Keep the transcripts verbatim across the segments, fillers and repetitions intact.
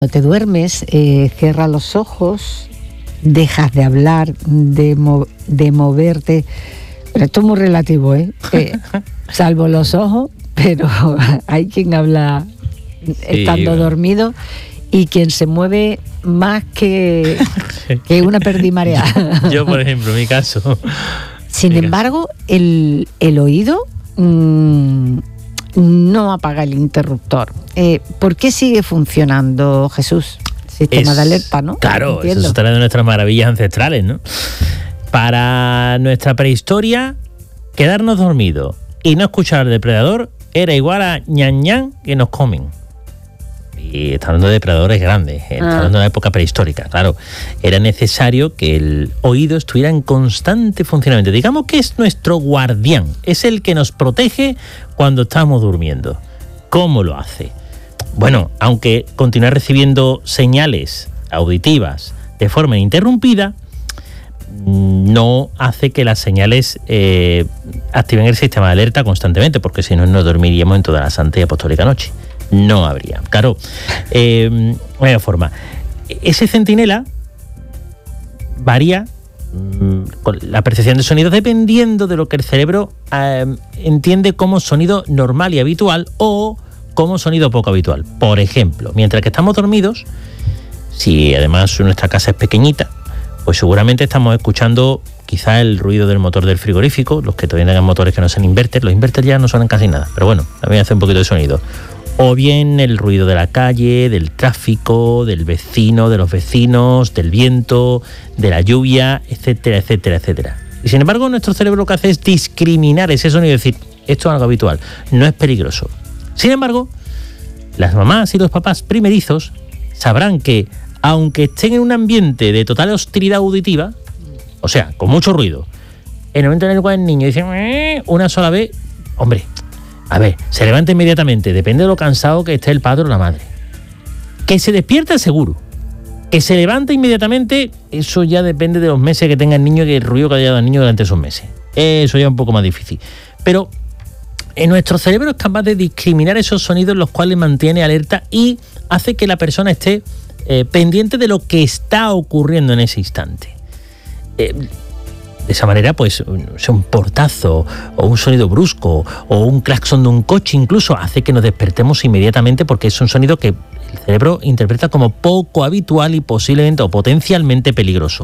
Cuando te duermes, eh, cierras los ojos, dejas de hablar, de, mo- de moverte. Pero esto es muy relativo, ¿eh? eh salvo los ojos, pero hay quien habla sí, estando bueno. dormido y quien se mueve más que, que una perdimarea. Yo, por ejemplo, en mi caso. Sin mi embargo, caso. El, el oído mmm, no apaga el interruptor. Eh, ¿Por qué sigue funcionando, Jesús? Sistema es, de alerta, ¿no? Claro, Entiendo. eso es otra de nuestras maravillas ancestrales, ¿no? Para nuestra prehistoria, quedarnos dormidos y no escuchar al depredador era igual a ñan ñan que nos comen. Y está hablando de depredadores grandes, está ah. hablando de la época prehistórica, claro. Era necesario que el oído estuviera en constante funcionamiento. Digamos que es nuestro guardián, es el que nos protege cuando estamos durmiendo. ¿Cómo lo hace? Bueno, aunque continuar recibiendo señales auditivas de forma ininterrumpida, no hace que las señales eh, activen el sistema de alerta constantemente, porque si no, no dormiríamos en toda la santa y apostólica noche. No habría. Claro, eh, de forma. Ese centinela varía mmm, con la percepción de sonido dependiendo de lo que el cerebro eh, entiende como sonido normal y habitual o como sonido poco habitual. Por ejemplo, mientras que estamos dormidos, si además nuestra casa es pequeñita, pues seguramente estamos escuchando quizá el ruido del motor del frigorífico, los que todavía tengan motores que no sean inverter. Los inverter ya no suenan casi nada, pero bueno, también hace un poquito de sonido. O bien el ruido de la calle, del tráfico, del vecino, de los vecinos, del viento, de la lluvia, etcétera, etcétera, etcétera. Y sin embargo, nuestro cerebro lo que hace es discriminar ese sonido y decir, esto es algo habitual, no es peligroso. Sin embargo, las mamás y los papás primerizos sabrán que, aunque estén en un ambiente de total hostilidad auditiva, o sea, con mucho ruido, en el momento en el cual el niño dice ¡meh! Una sola vez, hombre, a ver, se levanta inmediatamente, depende de lo cansado que esté el padre o la madre. Que se despierta seguro, que se levanta inmediatamente, eso ya depende de los meses que tenga el niño y el ruido que haya dado el niño durante esos meses. Eso ya es un poco más difícil. Pero en nuestro cerebro es capaz de discriminar esos sonidos, los cuales mantiene alerta y hace que la persona esté eh, pendiente de lo que está ocurriendo en ese instante. Eh, De esa manera, pues, un portazo o un sonido brusco o un claxon de un coche incluso hace que nos despertemos inmediatamente porque es un sonido que el cerebro interpreta como poco habitual y posiblemente o potencialmente peligroso.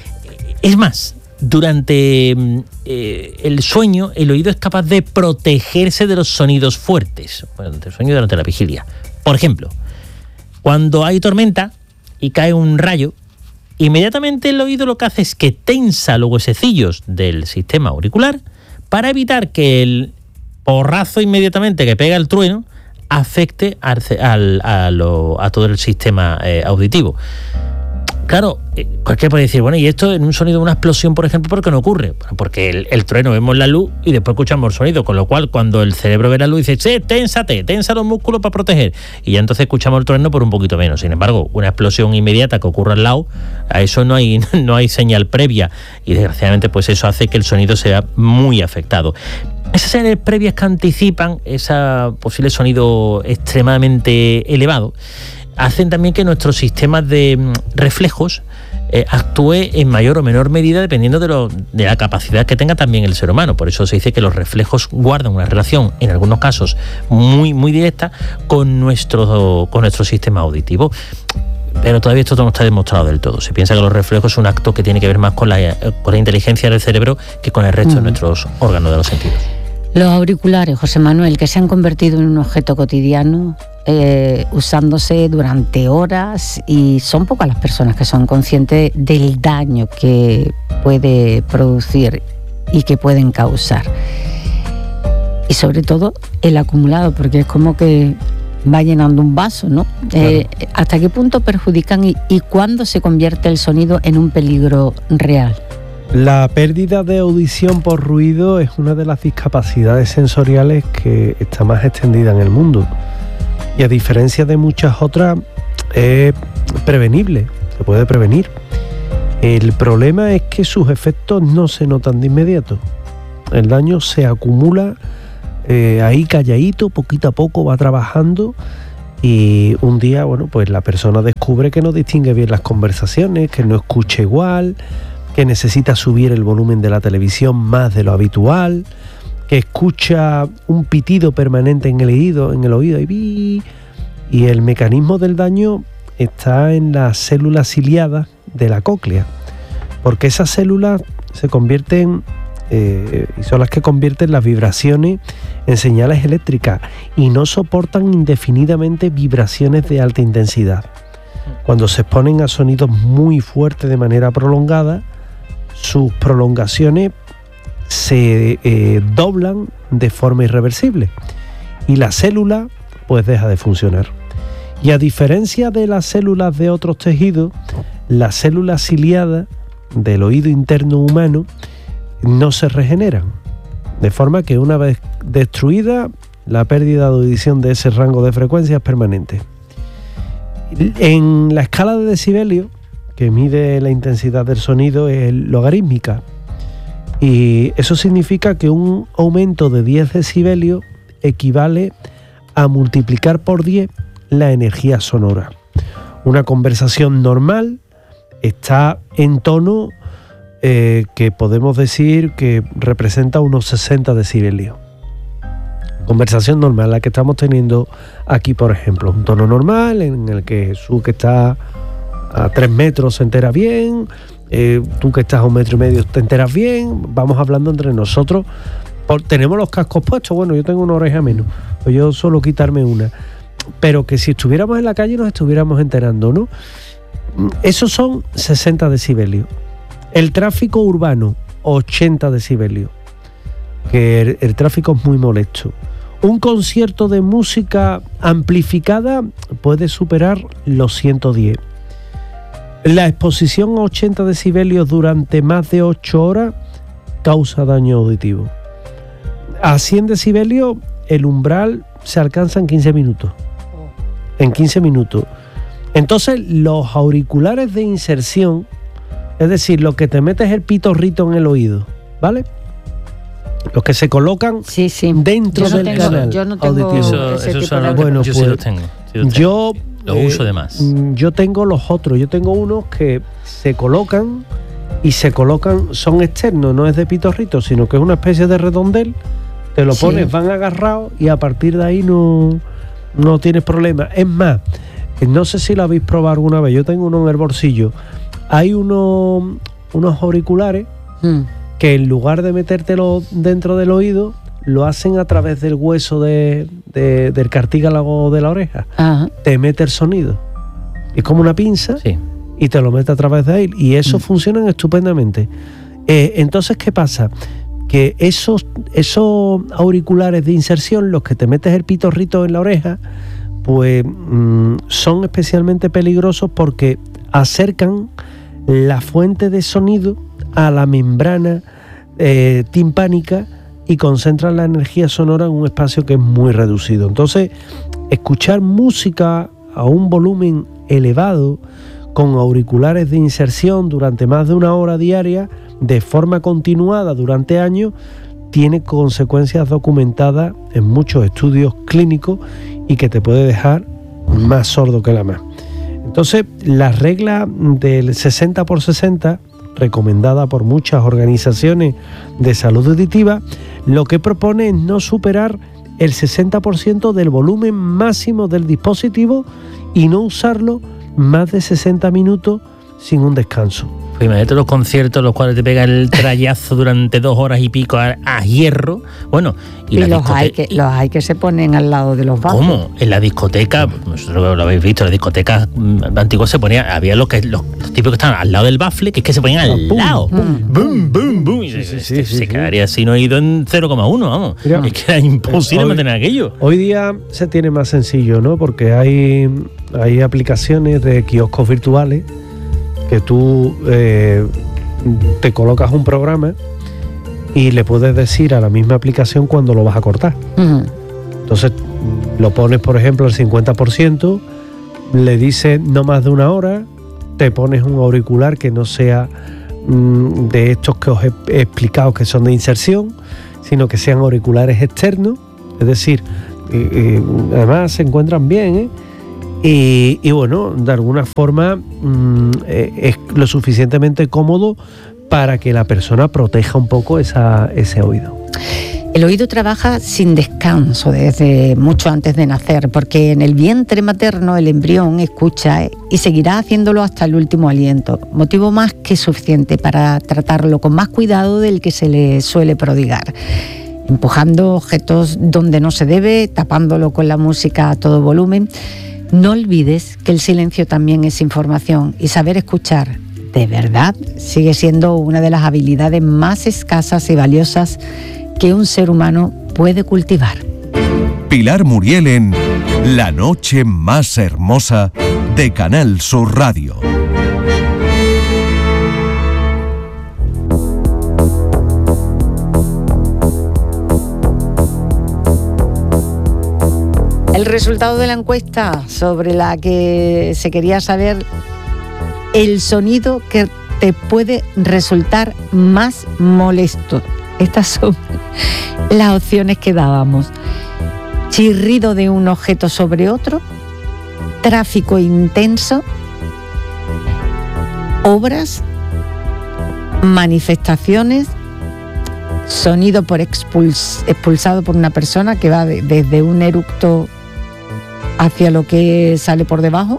Es más, durante eh, el sueño, el oído es capaz de protegerse de los sonidos fuertes, durante el sueño y durante la vigilia. Por ejemplo, cuando hay tormenta y cae un rayo, inmediatamente el oído lo que hace es que tensa los huesecillos del sistema auricular para evitar que el porrazo inmediatamente que pega el trueno afecte al, al, a, lo, a todo el sistema eh, auditivo. Claro, eh, cualquiera puede decir, bueno, ¿y esto en un sonido de una explosión, por ejemplo, por qué no ocurre? Bueno, porque el, el trueno vemos la luz y después escuchamos el sonido, con lo cual cuando el cerebro ve la luz dice, sí, ténsate, tensa los músculos para proteger. Y ya entonces escuchamos el trueno por un poquito menos. Sin embargo, una explosión inmediata que ocurra al lado, a eso no hay, no hay señal previa. Y desgraciadamente, pues eso hace que el sonido sea muy afectado. Esas señales previas que anticipan ese posible sonido extremadamente elevado hacen también que nuestro sistema de reflejos eh, actúe en mayor o menor medida dependiendo de, lo, de la capacidad que tenga también el ser humano. Por eso se dice que los reflejos guardan una relación, en algunos casos muy, muy directa, con nuestro, con nuestro sistema auditivo. Pero todavía esto no está demostrado del todo. Se piensa que los reflejos es un acto que tiene que ver más con la, con la inteligencia del cerebro que con el resto mm. de nuestros órganos de los sentidos. Los auriculares, José Manuel, que se han convertido en un objeto cotidiano, eh, usándose durante horas, y son pocas las personas que son conscientes del daño que puede producir y que pueden causar. Y sobre todo el acumulado, porque es como que va llenando un vaso, ¿no? Claro. Eh, ¿Hasta qué punto perjudican y, y cuándo se convierte el sonido en un peligro real? La pérdida de audición por ruido es una de las discapacidades sensoriales que está más extendida en el mundo. Y a diferencia de muchas otras, es prevenible, se puede prevenir. El problema es que sus efectos no se notan de inmediato. El daño se acumula eh, ahí calladito, poquito a poco va trabajando Y un día, bueno, pues la persona descubre que no distingue bien las conversaciones, que no escucha igual, que necesita subir el volumen de la televisión más de lo habitual, que escucha un pitido permanente en el oído, en el oído y, y el mecanismo del daño está en las células ciliadas de la cóclea, porque esas células se convierten eh, y son las que convierten las vibraciones en señales eléctricas y no soportan indefinidamente vibraciones de alta intensidad. Cuando se exponen a sonidos muy fuertes de manera prolongada, sus prolongaciones se eh, doblan de forma irreversible y la célula pues deja de funcionar. Y a diferencia de las células de otros tejidos, las células ciliadas del oído interno humano no se regeneran, de forma que una vez destruida, la pérdida de audición de ese rango de frecuencia es permanente. En la escala de decibelios, que mide la intensidad del sonido, es logarítmica, y eso significa que un aumento de diez decibelios equivale a multiplicar por diez la energía sonora. Una conversación normal está en tono eh, que podemos decir que representa unos sesenta decibelios. Conversación normal, la que estamos teniendo aquí, por ejemplo, un tono normal en el que Jesús, que está a tres metros, se entera bien, eh, tú que estás a un metro y medio te enteras bien, vamos hablando entre nosotros. Por, tenemos los cascos puestos, bueno, yo tengo una oreja menos, pues yo suelo quitarme una, pero que si estuviéramos en la calle nos estuviéramos enterando, ¿no? Esos son sesenta decibelios. El tráfico urbano, ochenta decibelios, que el, el tráfico es muy molesto. Un concierto de música amplificada puede superar los ciento diez. La exposición a ochenta decibelios durante más de ocho horas causa daño auditivo. A cien decibelios el umbral se alcanza en quince minutos. En quince minutos. Entonces los auriculares de inserción, es decir, lo que te metes el pitorrito en el oído, ¿vale? Los que se colocan sí, sí. dentro no del tengo, canal yo no tengo auditivo. Eso, ese eso tipo son de... los- Bueno, yo pues, sí los tengo. sí los tengo. Yo Lo eh, uso de más. Yo tengo los otros, yo tengo unos que se colocan y se colocan, son externos, no es de pitorrito, sino que es una especie de redondel, te lo Sí. pones, van agarrados y a partir de ahí no, no tienes problema. Es más, no sé si lo habéis probado alguna vez, yo tengo uno en el bolsillo, hay uno, unos auriculares Mm. que en lugar de metértelo dentro del oído, lo hacen a través del hueso de, de- del cartílago de la oreja. Ajá. Te mete el sonido. Es como una pinza Sí. y te lo mete a través de ahí. Y eso Mm. funcionan estupendamente. Eh, entonces, ¿qué pasa? Que esos, esos auriculares de inserción, los que te metes el pitorrito en la oreja, pues mm, son especialmente peligrosos porque acercan la fuente de sonido a la membrana eh, timpánica y concentran la energía sonora en un espacio que es muy reducido. Entonces, escuchar música a un volumen elevado con auriculares de inserción durante más de una hora diaria, de forma continuada durante años, tiene consecuencias documentadas en muchos estudios clínicos y que te puede dejar más sordo que la más. Entonces, la regla del sesenta por sesenta, recomendada por muchas organizaciones de salud auditiva, lo que propone es no superar el sesenta por ciento del volumen máximo del dispositivo y no usarlo más de sesenta minutos sin un descanso. Pues imagínate los conciertos, los cuales te pega el trayazo durante dos horas y pico a, a hierro. Bueno, y, Y, la los, hay discoteca. que, los hay que se ponen al lado de los bancos. ¿Cómo? En la discoteca, vosotros lo habéis visto, en las discotecas mm, antiguas se ponía, había los que los, los tipos que estaban al lado del bafle, que es que se ponían al Pum, lado. pum. Boom, boom, boom. Y se, sí, se- sí, se sí. quedaría sin oído en cero coma uno, vamos. Mira, es que era imposible hoy- mantener aquello. Hoy día se tiene más sencillo, ¿no? Porque hay, hay aplicaciones de kioscos virtuales que tú eh, te colocas un programa y le puedes decir a la misma aplicación cuándo lo vas a cortar. Ujú. Entonces lo pones, por ejemplo, el cincuenta por ciento, le dices no más de una hora, te pones un auricular que no sea mm, de estos que os he he explicado que son de inserción, sino que sean auriculares externos, es decir, eh, eh, además se encuentran bien, ¿eh? Y, y bueno, de alguna forma mmm, eh, es lo suficientemente cómodo para que la persona proteja un poco esa, ese oído. El oído trabaja sin descanso desde mucho antes de nacer, porque en el vientre materno el embrión escucha y seguirá haciéndolo hasta el último aliento, motivo más que suficiente para tratarlo con más cuidado del que se le suele prodigar. Empujando objetos donde no se debe, tapándolo con la música a todo volumen. No olvides que el silencio también es información y saber escuchar de verdad sigue siendo una de las habilidades más escasas y valiosas que un ser humano puede cultivar. Pilar Muriel en La Noche Más Hermosa de Canal Sur Radio. El resultado de la encuesta sobre la que se quería saber el sonido que te puede resultar más molesto. Estas son las opciones que dábamos. Chirrido de un objeto sobre otro, tráfico intenso, obras, manifestaciones, sonido por expuls- expulsado por una persona que va de, desde un eructo hacia lo que sale por debajo.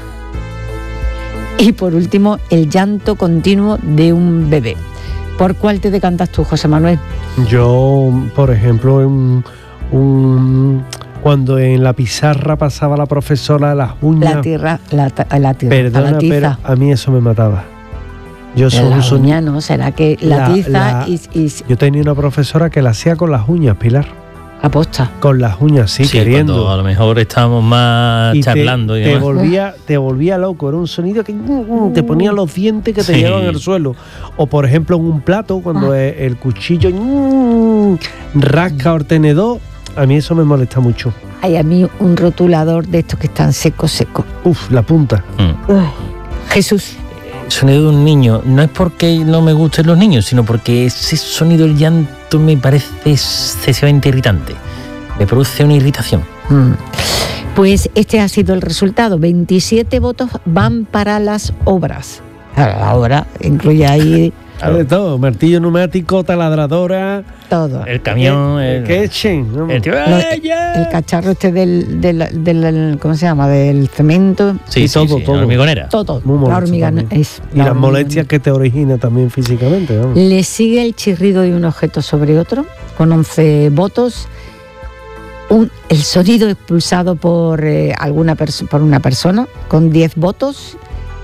Y por último, el llanto continuo de un bebé. ¿Por cuál te decantas tú, José Manuel? Yo, por ejemplo, en un, cuando en la pizarra pasaba la profesora las uñas... La tierra, la, la tierra, Perdona, la tiza. pero a mí eso me mataba. Yo soy la un sonido. uña, ¿no? ¿Será que la, La- tiza la- y, y Yo tenía una profesora que la hacía con las uñas, Pilar. aposta? Con las uñas, sí, Sí, queriendo. cuando a lo mejor estábamos más Y te- charlando y te, demás. volvía, te volvía loco. Era un sonido que mm, mm, te ponía los dientes que te Sí. llevaban al suelo. O por ejemplo en un plato, cuando Ah. el, el cuchillo mm, rasca o tenedor, a mí eso me molesta mucho. Hay a mí un rotulador de estos que están secos, secos. Uf, la punta. Mm. Uy, Jesús. El sonido de un niño no es porque no me gusten los niños, sino porque ese sonido del llanto me parece excesivamente irritante. Me produce una irritación. Mm. Pues este ha sido el resultado. veintisiete votos van para las obras. La obra incluye ahí Claro. De todo, martillo neumático, taladradora, todo. El camión, el, que echen. ¿no? el tío, Lo- ¡ay, ya! El cacharro este del, del, del- ¿cómo se llama? Del cemento. Sí, y sí, todo, sí, todo. la hormigonera. Todo. Muy La molesto hormiga también. es. Y la las hormiga- molestias que te origina también físicamente. ¿no? Le sigue el chirrido de un objeto sobre otro, con once votos. Un, el sonido expulsado por, eh, alguna perso- por una persona, con diez votos.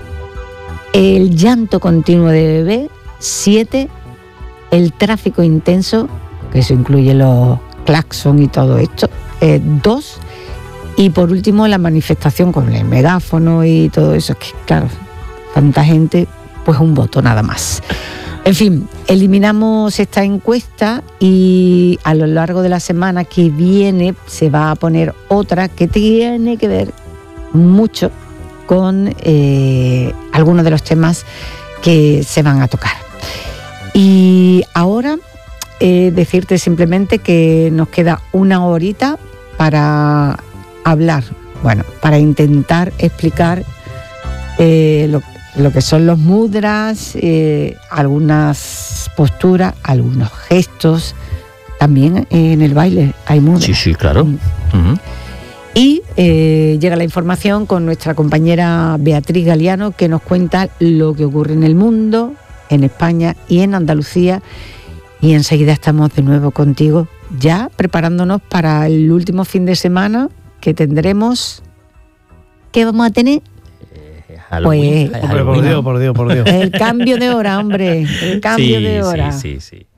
El llanto continuo de bebé, siete. El tráfico intenso, que eso incluye los claxon y todo esto, eh, dos. Y por último, la manifestación con el megáfono y todo eso, que claro, tanta gente, pues un voto nada más. En fin, eliminamos esta encuesta y a lo largo de la semana que viene se va a poner otra que tiene que ver mucho con eh, algunos de los temas que se van a tocar. Y ahora eh, decirte simplemente que nos queda una horita para hablar, bueno, para intentar explicar eh, lo, lo que son los mudras, eh, algunas posturas, algunos gestos. También en el baile hay mudras. Sí, sí, claro. Mm. Ujú. Y eh, llega la información con nuestra compañera Beatriz Galiano, que nos cuenta lo que ocurre en el mundo, en España y en Andalucía. Y enseguida estamos de nuevo contigo, ya preparándonos para el último fin de semana que tendremos. ¿Qué vamos a tener? Halloween, Pues- Hombre, por Halloween. Dios, por Dios, por Dios. El cambio de hora, hombre. El cambio Sí, de hora. sí, sí, sí.